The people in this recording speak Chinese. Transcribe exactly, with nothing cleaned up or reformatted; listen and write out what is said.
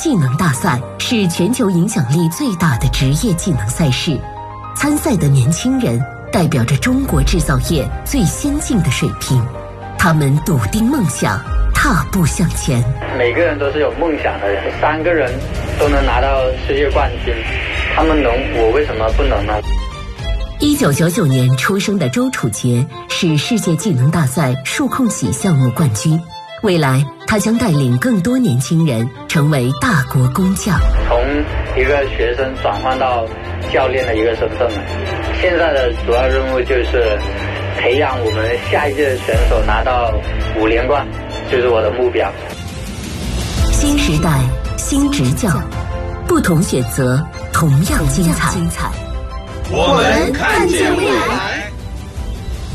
技能大赛是全球影响力最大的职业技能赛事，参赛的年轻人代表着中国制造业最先进的水平，他们笃定梦想，踏步向前。 每个人都是有梦想的人，三个人都能拿到世界冠军，他们能，我为什么不能呢？ 一九九九年出生的周楚洁是世界技能大赛数控喜项目冠军，未来他将带领更多年轻人成为大国工匠， 从一个学生转换到教练的一个身份了。现在的主要任务就是培养我们下一届的选手拿到五连冠，就是我的目标。 新时代新执教，不同选择同样精彩。 我们看见未来。